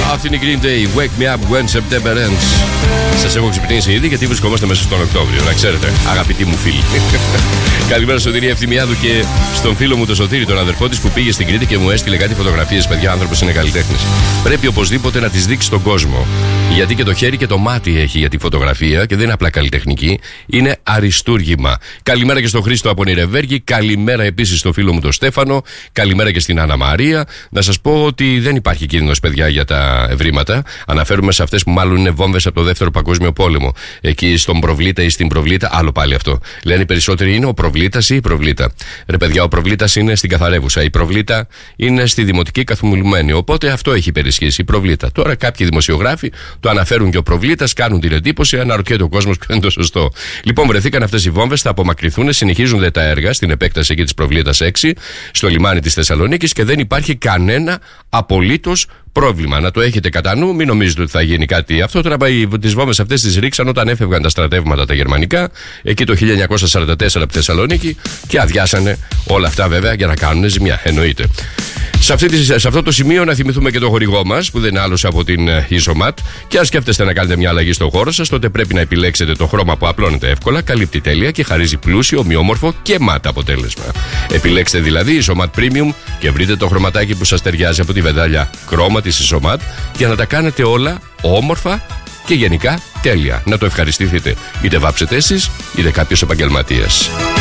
Αυτή είναι η Green Day. Wake me up when September ends. Σας έχω ξυπνήσει ήδη γιατί βρισκόμαστε μέσα στον Οκτώβριο. Να ξέρετε, αγαπητοί μου φίλοι. Καλημέρα στον Σωτήρη Ευθυμιάδου και στον φίλο μου τον Σωτήρη, τον αδερφό της που πήγε στην Κρήτη και μου έστειλε κάτι φωτογραφίες. Παιδιά, άνθρωπος είναι καλλιτέχνης. Πρέπει οπωσδήποτε να τις δείξει στον κόσμο. Γιατί και το χέρι και το μάτι έχει για τη φωτογραφία και δεν είναι απλά καλλιτεχνική, είναι αριστούργημα. Καλημέρα και στον Χρήστο από Νιρεβέργη. Καλημέρα επίσης στον φίλο μου τον Στέφανο. Καλημέρα και στην Άννα Μαρία. Να σας πω ότι δεν υπάρχει κίνδυνος, παιδιά, για τα ευρήματα. Αναφέρουμε σε αυτές που μάλλον είναι βόμβες από το Δεύτερο Παγκόσμιο Πόλεμο. Εκεί στον Προβλήτα ή στην Προβλήτα, άλλο πάλι αυτό. Λένε οι περισσότεροι είναι ο Προβλήτας ή η Προβλήτα. Ρε παιδιά, ο Προβλήτας είναι στην Καθαρέβουσα. Η Προβλήτα είναι στη Δημοτική Καθομιλουμένη. Οπότε αυτό έχει υπερισχύσει, η Προβλήτα. Τώρα κάποιοι δημοσιογράφοι το αναφέρουν και ο Προβλήτας, κάνουν την εντύπωση, αναρωτιέται ο κόσμος ποιο είναι το σωστό. Λοιπόν, βρεθήκαν αυτές οι βόμβες, θα απομακρυνθούν, συνεχίζονται τα έργα στην επέκταση εκεί της Προβλήτας 6, στο λιμάνι της Θεσσαλονίκης και δεν υπάρχει κανένα απολύτως πρόβλημα. Να το έχετε κατά νου, μην νομίζετε ότι θα γίνει κάτι. Αυτό τώρα τις βόμβες αυτές τις ρίξαν όταν έφευγαν τα στρατεύματα τα γερμανικά, εκεί το 1944 από τη Θεσσαλονίκη και αδειάσανε όλα αυτά βέβαια για να κάνουν ζημιά. Εννοείται. Σε αυτό το σημείο να θυμηθούμε και το χορηγό μας που δεν είναι άλλος από την Isomat. Και αν σκέφτεστε να κάνετε μια αλλαγή στο χώρο σας, τότε πρέπει να επιλέξετε το χρώμα που απλώνεται εύκολα, καλύπτει τέλεια και χαρίζει πλούσιο, ομοιόμορφο και ματ αποτέλεσμα. Επιλέξτε δηλαδή Isomat Premium και βρείτε το χρωματάκι που σας ταιριάζει από τη βεντάλια χρώμα της Isomat για να τα κάνετε όλα όμορφα και γενικά τέλεια. Να το ευχαριστηθείτε, είτε βάψετε εσείς είτε κάποιος επαγγελματίας.